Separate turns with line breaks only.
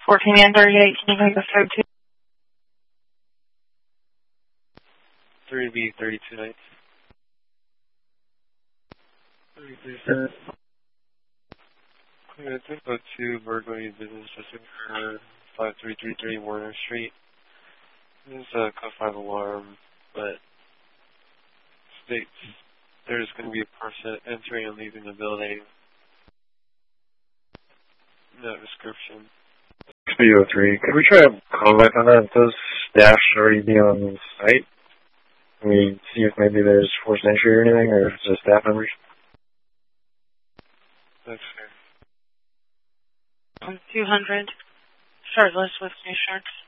14 and 38, can you make this 32?
3B, 32 nights. 33 cents. Clear Info 2, burglary business just occurred, 5333 Warner Street. This is a code 5 alarm, but states there's going to be a person entering and leaving the building. No description.
303. Could we try to comment on that? Does staff already be on site? Can we see if maybe there's forced entry or anything, or if it's just staff members?
That's fair.
200, Charlotte with New Sharks.